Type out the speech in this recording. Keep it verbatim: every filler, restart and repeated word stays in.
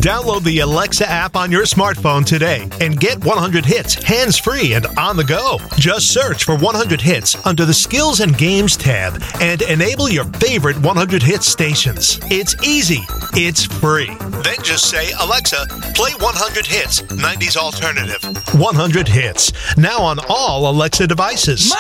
Download the Alexa app on your smartphone today and get one hundred hits hands-free and on the go. Just search for one hundred hits under the Skills and Games tab and enable your favorite one hundred hits stations. It's easy. It's free. Then just say, Alexa, play one hundred hits, nineties alternative. one hundred hits. Now on all Alexa devices.